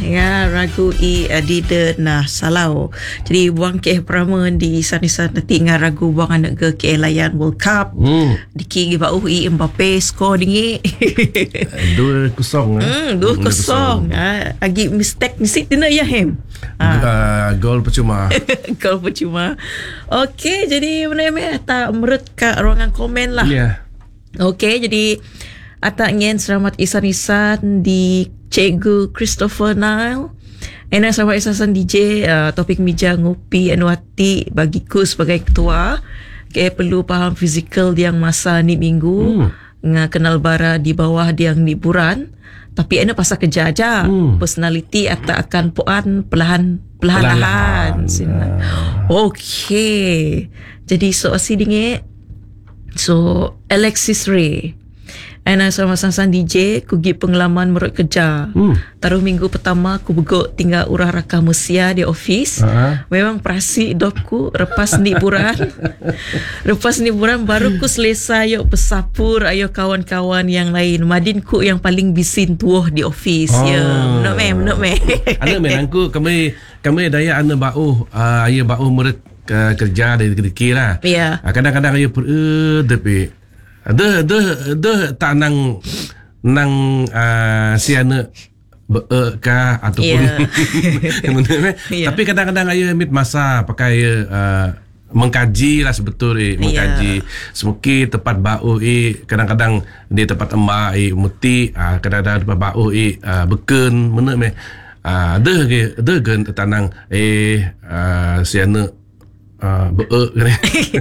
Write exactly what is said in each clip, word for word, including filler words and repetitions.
ya ragu i adida nah salau. Jadi buang K L Prama di sana-sana tinggal ragu buang anak ke K L Layan World Cup. Hmm. Diki bau i Mbappe skor dingi. dua kosong eh. Hmm, dua kosong. Ah, agi mistake mesti tina ya hem. Ah, uh, gol percuma. Gol percuma. Okey, jadi mana tak merut kat ruangan komen lah. Ya. Yeah. Okey, jadi atak ngin selamat isan-isan di Cikgu Christopher Nile. Ena selamat isan D J uh, topik mija ngopi Anuati bagiku sebagai ketua. Okay, perlu faham fizikal yang masa ni minggu. Hmm. Kenal bara di bawah diang liburan. Tapi ena pasal kerja aja. Hmm. Personality atak akan puan perlahan perlahan-lahan. Okey. Jadi so asi dingit. So Alexis Ray. Ana sama-sama D J ku gi pengalaman merut kerja. Hmm. Taruh minggu pertama ku begok tinggal urah rakam Musia di office. Uh-huh. Memang perasi hidupku lepas liburan. Lepas liburan baru ku selesai ayo pesapur ayo kawan-kawan yang lain. Madin ku yang paling bisin tuah di office. Oh. Ya, menok meh, menok meh. Ana menangku kami kami daya ana bau uh, ayo bau merut uh, kerja dari kedeki lah. Ya. Uh, kadang-kadang ayo per uh, tapi Dah, dah, dah tak nang nang uh, si anak ber kah ataupun yeah. yeah. Tapi kadang-kadang ayah ambil masa pakai uh, mengkaji lah sebetul eh mengkaji yeah. Semuki tempat bau eh kadang-kadang di tempat emak eh muti uh, kadang-kadang tempat bau eh uh, beken mana meh uh, dah ke dah gen tanang eh uh, si anak Uh, ber kan.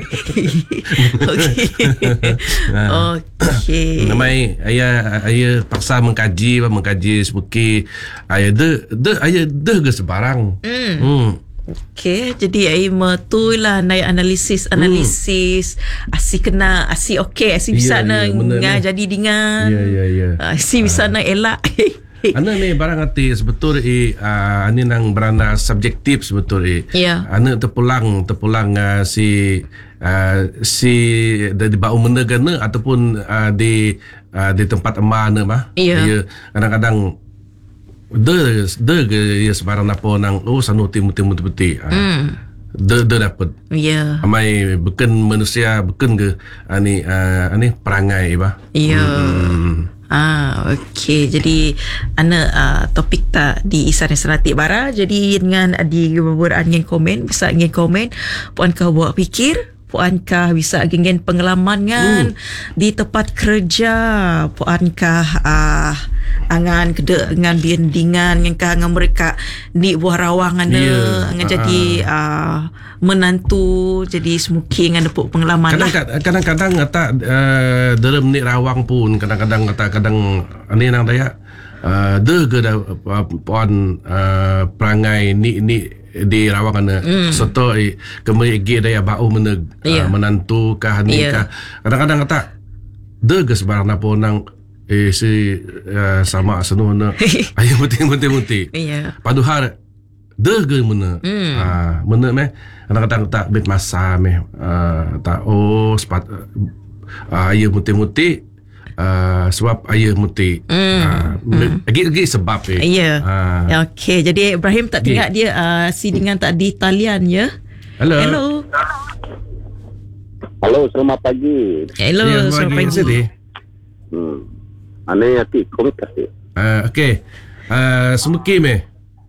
Okey. Okey. Namai ayah ayah paksa mengkaji, mengkaji sebuki. Ayah de de ayah de ke sebarang. Hmm. hmm. Okey, jadi ai metulah naik analisis analisis hmm. asi kena asi okey asi bisa yeah, na yeah, jadi dengan. Ya ya ya. Asi bisa na elak. Ana ni barang hati sebetul eh uh, ani nang beranda subjektif sebetul eh. Yeah. Ana terpulang terpulang uh, si uh, si dari bau menegana ataupun uh, di uh, di tempat emana mah. Yeah. Dia kadang-kadang de de ke ya sebarang apa nang oh sanu tim tim putih. Mm. De de dapat. Ya. Yeah. Amai bukan manusia bukan ke ani uh, ani perangai bah. Ya. Yeah. Hmm. Ah, okey. Jadi ana uh, topik tak di Isan Selatik Bara. Jadi dengan di beberapa angin komen, bisa angin komen, puan kau buat fikir, puan kau bisa angin pengalaman kan uh. di tempat kerja, puan kau uh, angan kede dengan biendingan yang kau dengan mereka di buah rawang ana yeah. Angan uh. jadi uh, menantu jadi semuki dengan dapuk pengalaman kadang, lah. Kadang-kadang kata uh, dalam ni rawang pun kadang-kadang kata kadang ni nang daya uh, de ke da uh, puan uh, perangai ni ni di rawang ana mm. serta eh, kemai gi daya bau meneg yeah. uh, menantu kah ni yeah. kah kadang-kadang kata de ke sebarang apa nang eh si uh, sama senu na ayo muti-muti iya paduhar de ke mana mm. uh, mana meh kadang-kadang tak bet masa meh uh, tak oh sepat uh, ayo muti-muti uh, sebab ayo muti mm. uh, mm. lagi-lagi sebab eh iya uh, okey jadi Ibrahim tak tengok dia uh, si dengan tak di talian ya. Hello. Hello. Halo, selamat pagi. Hello, ya, selamat pagi. pagi. Hmm. Ane hati komik kasih. Uh, okey. Uh, semuki meh.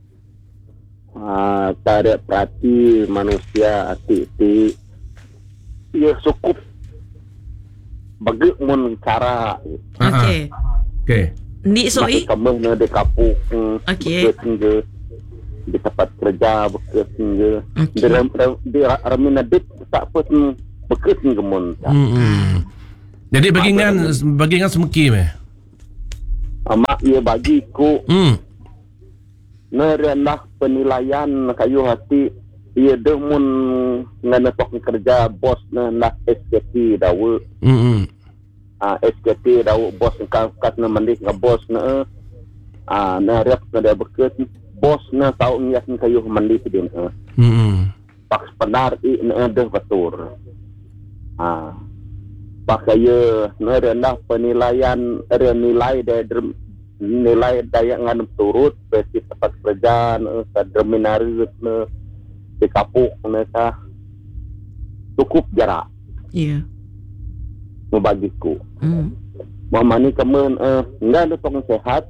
Ah, tak ada perhati manusia hati ti. Ya cukup bagi mun cara. Okey. Okey. Ni soi. Kamu na de kapuk. Okey. Di tempat kerja bekerja. Okay. Di di ramina dit tak pun bekerja kemun. Hmm. Jadi bagingan bagingan semuki meh. Amak ia bagiku. Hmm. Nerendah penilaian kayu hati ia demun ngana tok kerja bos na S K T dawe. Hmm. Ah S K T dawe bos ka kat na mandi ka bos na ah na rep na dia bekerja bos na tau ngias kayu mandi sidin. Hmm. Pak benar i na ada betul. Ah pakai nerendah penilaian nilai dari nilai daya ngan turut besi tempat kerja ne terminari ne di kapuk ne ka cukup jarak Ya. membagiku. Hmm. Mama ni kemen eh enggak ada tong sehat.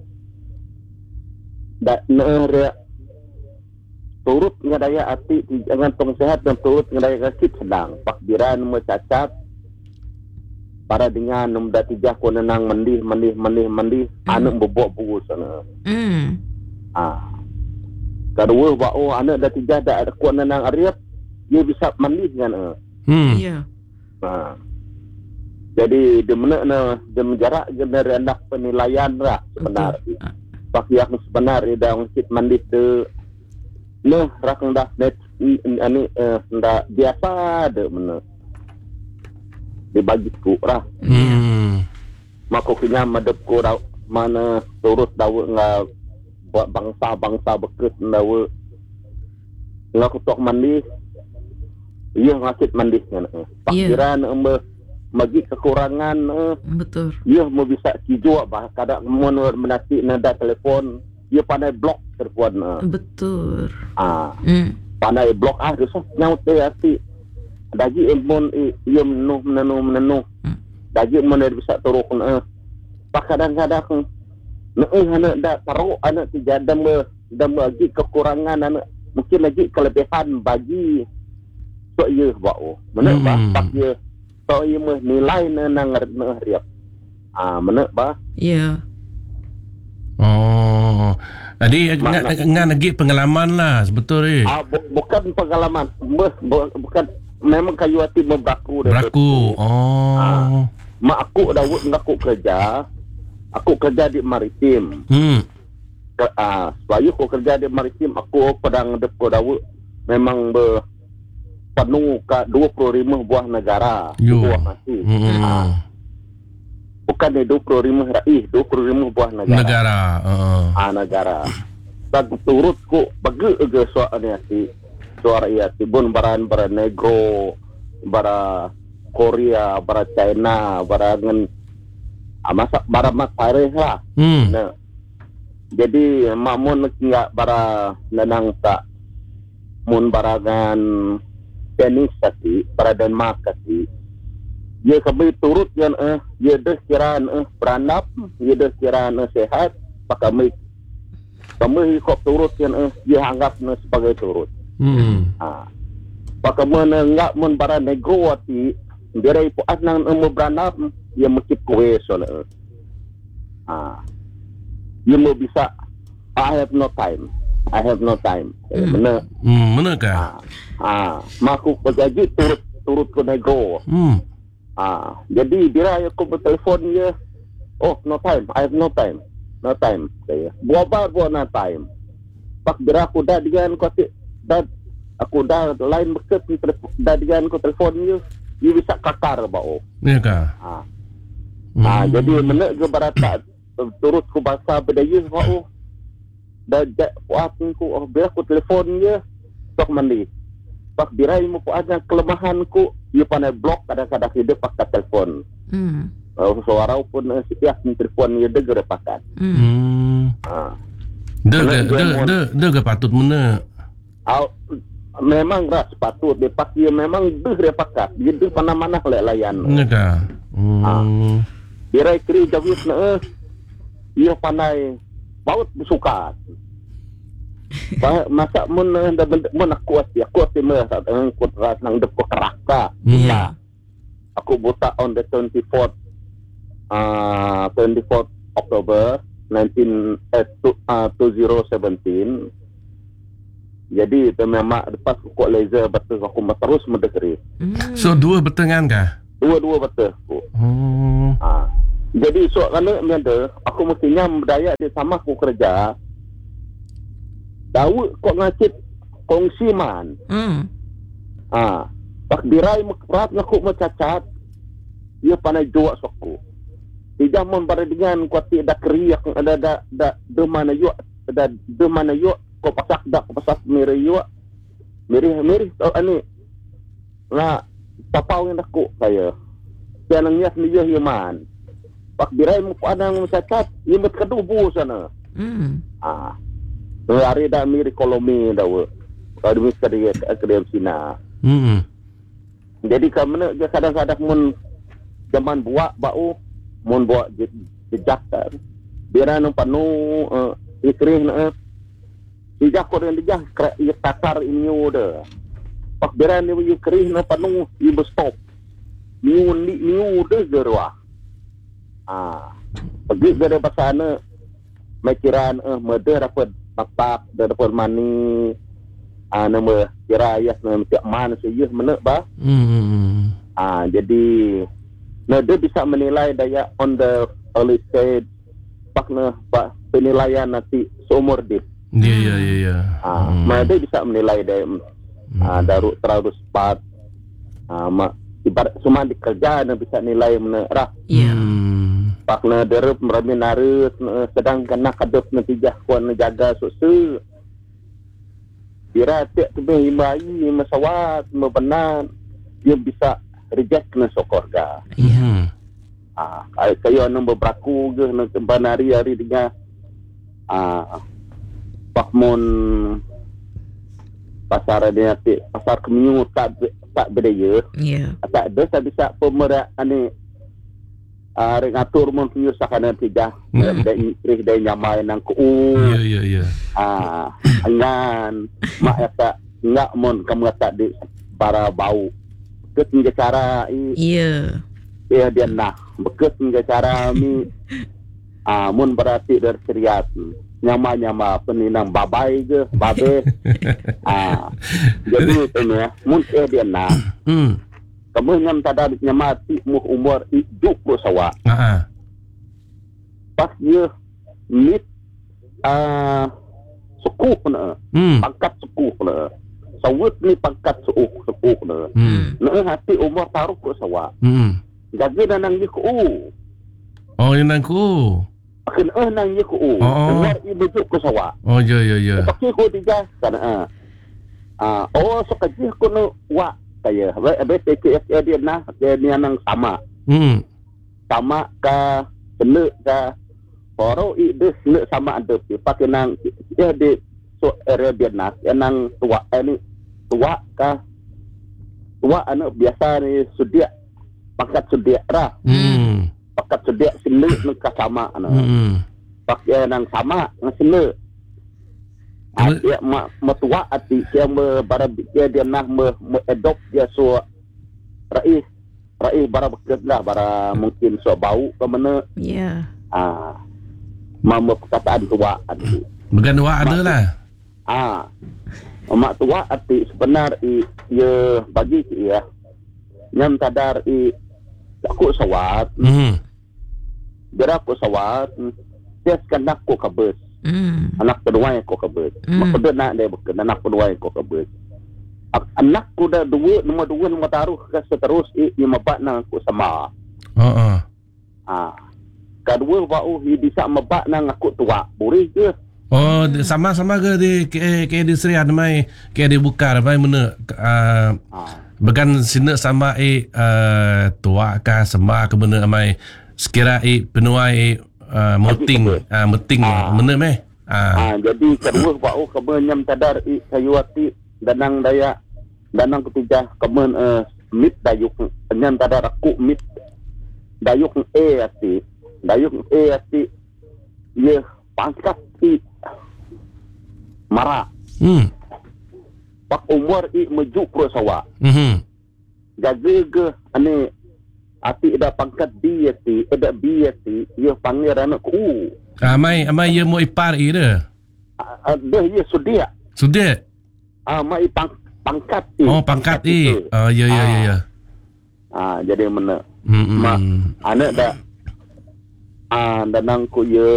Da ne re turut ngadaya ati jangan tong sehat dan turut ngadaya kaki sedang pakdiran mencacat para dengan num da tijah ko nenang mendih mendih mendih mendih Hmm. anak bobok buku sana. Hmm. Ah. Kedua ba oh anak da tijah da ada ko nenang ariap dia bisa mendih kan eh. Hmm. Ya. Ha. Jadi dia mana na dia menjarak dari anak penilaian lah sebenarnya. Ah. Pak yang sebenarnya dah ngikit mendih de ne rakang dah net ani eh nda biasa de mana. Dibagi ku lah. Hmm. Maka kena madep ku dah mana turut dawa nga buat bangsa-bangsa bekas dawa nga kutok mandi ia ngakit mandi kan eh. Pakdiran yeah. Embe bagi kekurangan eh, Betul. ia mau bisa kijua bah kadang mun menasi nada telefon ia pandai blok telefon eh. Betul. Ah Hmm. pandai blok ah dosa nyaut teh ati dagi mon ia menuh menuh menuh Hmm. dagi mun bisa turun eh pak kadang-kadang Nah, anak dah taruh anak tiga dan dan bagi kekurangan anak mungkin lagi kelebihan bagi so iya bau mana Hmm. bah tak ye so iya mah nilai nang nang riap ah mana bah Ya. Oh. Jadi Makna- ngan lagi pengalaman lah sebetul eh. ah bu, bukan pengalaman bu, bu, bukan memang kayu hati berlaku Berlaku. Oh. Ah. Mak aku dah buat aku kerja aku kerja di maritim. Hmm. Ke, ah, sebaya aku kerja di maritim, aku pedang depo dawu memang be penuh ke dua puluh lima buah negara. Yo. Buah masih. Hmm. Ah, bukan ni dua puluh lima raih, dua puluh lima buah negara. Negara. Uh. Ah, negara. Dan turutku bagi ege suara ni si suara ia si bun baran bara negro, bara Korea, bara China, bara ngen ah, masa bara mat Paris lah. Hmm. Nah, jadi mamun enggak bara nenang tak mun barangan tenis tadi para Denmark tadi dia kami turut yang eh dia dah kiraan eh beranap dia dah kiraan eh sehat pak kami kami ikut turut yang eh dia anggap eh, sebagai turut Hmm. ah pak kami enggak mun bara negro ati dia rai puas nang eh, beranap dia mesti kue soalnya ah you mau bisa I have no time I have no time eh, Hmm. benar Hmm. Mana kah? ah ah maku bergaji turut turut ke nego Hmm. ah jadi bila aku bertelefon dia oh no time I have no time no time saya buat apa buat no time pak bila aku dah dengan kau dah aku dah lain berket dah dengan kau telefon dia dia bisa kakar bau Ya kah? ah Hmm. Ah, jadi mana ke barata turut ku bahasa bedaya kau dah jak puas ku oh biar aku telefon dia tok mandi pak birai mu puas kelemahan ku dia pandai blok kadang-kadang hidup pakai telefon Hmm. uh, suara pun uh, setiap telefon dia degar pakai Hmm. Hmm. ah Dah Mana ke dia dah mohon- dah dah ke patut mana? ah, memang ras patut dia pakai memang deh dia pakai dia deh mana-mana layan Ya kah? Hmm. birai kiri jawit na eh dia pandai baut bersuka Ba masa mun da mun aku ati aku ati meh sa ang kutras nang depo keraka. Ya. Aku buta on the twenty-fourth uh twenty-fourth October nineteen eh, two, uh, twenty seventeen. Jadi itu memang lepas aku laser betul aku terus mendekari. Hmm. So dua bertengan kah? Dua-dua betul aku. Oh. Ah. Jadi so kerana ada aku mestinya berdaya di sama aku kerja. Daud kok ngacit kongsi man. Hmm. Ah, pak dirai mekrat ngaku mencacat. Dia pandai jual soku. Tidak memperdengan kuat tidak kriak ada ada ada de mana yuk ada de mana yuk kok pasak dak pasak miri yuk. Miri miri oh ani. Nah, tapau yang aku saya. Jangan niat ni yo man. Pak birai mo anang macacat, imut kadubu sana. Hmm. Ah. Hari dah miri kolome dah. Kalau demi kerja kerja Cina. Hmm. Jadi kamana kadang-kadang mun zaman buat bau mun buat jejak kan. Biara no panu uh, ikrin uh, jejak ko rin dijah ia takar inyo dah. Pak biara ni ikrin no panu i stop. Niu ni niu de gerwa. Ah. Pergi dari pasana makiran eh mede dapat papak dapat mani ah nama kira ayah nama tiap man seyeh mana ba. Hmm. Ah jadi nah dia bisa menilai daya on the early stage pakna pak penilaian nanti seumur dia. Ya ya ya ya. Ah hmm. Dia bisa menilai daya hmm. ah daru terus cepat. Ah mak ibarat cuma di kerja dan bisa nilai menerah. Ya. Hmm. Pakna derep merami narus sedang kena kadep natijah kuan jaga susu. Kira tiap tu imai masawat membenar dia bisa reject kena sokorga. Hmm. Ah, kayo nang bebraku ge nang tembanari hari dia. Ah, pakmon pasar dia ti pasar kemiu tak tak bedaya. Ya. Tak ada saya bisa pemerak ane ah rengatur mon kiyo sakana tiga. Dari istri dari nyamai nang ku. Ya ya ya. Ah, angan mak eta enggak mon kamu tak di para bau. Ket ni cara i Ya. ya dia nah beket ni cara mi ah mun berarti dari seriat nyama-nyama peninang babai ke babe ah jadi itu ya mun eh dia nah Hmm. kamu nyam tada nyamati mu umur hidup ko sawa Ah. pas dia mit ah suku na Hmm. pangkat suku na sawut ni pangkat suku suku na Hmm. na hati umur taruh ko sawa Hmm. jaga na nang yiku Oh, yang nangku. akin eh nang yiku Oh. dengar ibu ko sawa Oh, ya ya ya. pakai ko tiga kana ah ah oh so kaji ko no wa kaya ba ba T K F dia na dia ni nang sama Hmm. sama ka sele ka poro i de sele sama ada pakai nang dia de so area dia na nang tua ini tua ka tua anu biasa ni sudia pakat sudia ra Hmm. pakat sudia sele nang ka sama anu Hmm. pakai nang sama nang sele dia mak metua ati dia me bara dia dia nah me, me adopt dia so rais rais bara bekerja lah bara mungkin so bau ke mana Ya. ah mama perkataan tua ati Bukan dua ada lah. ah mak tua ati sebenar i ya bagi ya nyam tadar i aku sawat Hmm. gerak aku sawat dia sekandak ko kabes Hmm. anak kedua yang kau kebet. Hmm. Mak kedua nak dia bukan anak kedua yang kau kebet. Anak ku dah dua, nombor dua nombor taruh ke seterus i lima bat nang aku sama. Oh oh. Ah. Kedua bau hi bisa mebak nang aku tua. Boleh ke? Oh, sama-sama ke di ke ke di Seri ada mai ke di buka ada mai mana uh, Ah. bukan sini sama eh uh, tua kah sama ke mana mai sekira eh penuai uh, meting ah uh, meting Ah. mana meh ah Ah, jadi kedua bau kebenyam tadar i kayuati danang daya danang ketiga kemen uh, mit dayuk nyam tadar aku mit dayuk e ati dayuk e ati ye pangkat i mara hmm pak umur i meju pro sawa mhm jaga ke ane ati ada pangkat B ati ada B ati ye pangeran ku ah mai mai ye mo ipar i de ada ye sudia sudah ah mai pang pangkat i oh pangkat i oh ya ya ya ya ah jadi mana hmm mak hmm. anak dah ah danang ku ye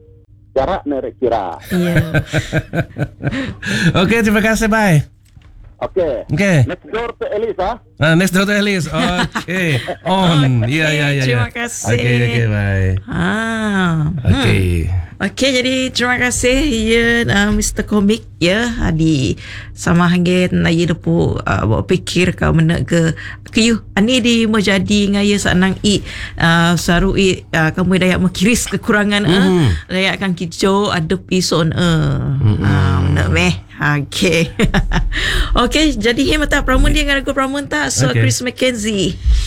jarak nak kira Ya. Okey, terima kasih bye. Okay. Okay. Next door to Elisa. Uh, next door to Alice. Okay. On. Ya, ya, ya. Terima kasih. Okay, okay, bye. Ah. Okay. Okey, jadi terima kasih ya uh, mister Komik ya di sama hangen na ye depu uh, buat fikir kau menak ke kiyu ani di menjadi ngaya sanang i uh, saru i uh, kamu dayak mengiris kekurangan mm. uh, dayak kan kijo adep ison uh, mm-hmm. uh menak meh. Okey. Okey, jadi he mata pramun dia dengan aku pramun tak so okay. Chris McKenzie.